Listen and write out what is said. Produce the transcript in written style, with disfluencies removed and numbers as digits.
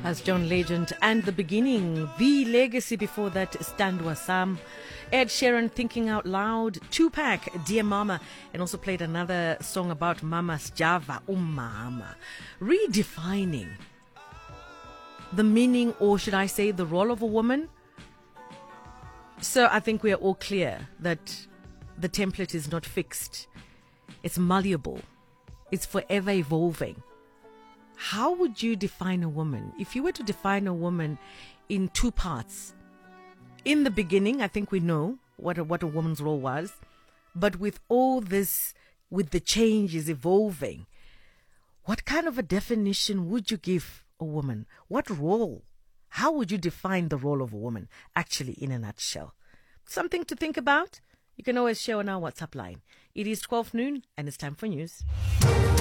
As John Legend and The Beginning, The Legacy before that, Standwa Sam, Ed Sheeran, Thinking Out Loud, Tupac, Dear Mama, and also played another song about Mama's Java, Mama, redefining the meaning, or should I say the role of a woman. So I think we are all clear that the template is not fixed. It's malleable. It's forever evolving. How would you define a woman? If you were to define a woman in two parts, in the beginning, I think we know what a woman's role was, but with all this, with the changes evolving, what kind of a definition would you give a woman? What role? How would you define the role of a woman, actually, in a nutshell? Something to think about? You can always share on our WhatsApp line. It is 12 noon, and it's time for news.